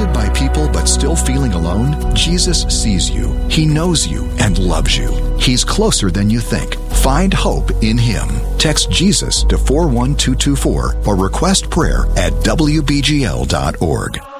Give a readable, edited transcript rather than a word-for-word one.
Surrounded by people but still feeling alone? Jesus sees you. He knows you and loves you. He's closer than you think. Find hope in Him. Text Jesus to 41224 or request prayer at WBGL.org.